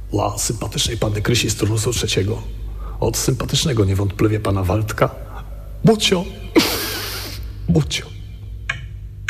Dla sympatycznej panny Krysi z turnusu trzeciego. Od sympatycznego niewątpliwie pana Waldka. Bucio! Bucio!